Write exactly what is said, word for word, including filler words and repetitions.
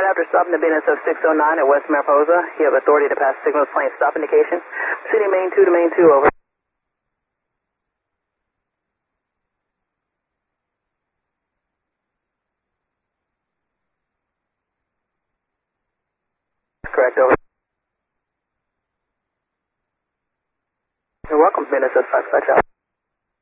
Right after stopping the B N S F six oh nine at West Mariposa, you have authority to pass signals plane stop indication. City main two to main two, over. Correct, over. You're welcome, B N S F five five.